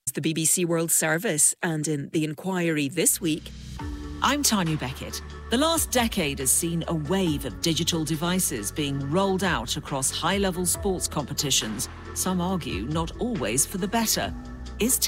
The BBC World Service, and in the inquiry this week. I'm Tanya Beckett. The last decade has seen a wave of digital devices being rolled out across high-level sports competitions. Some argue not always for the better. Is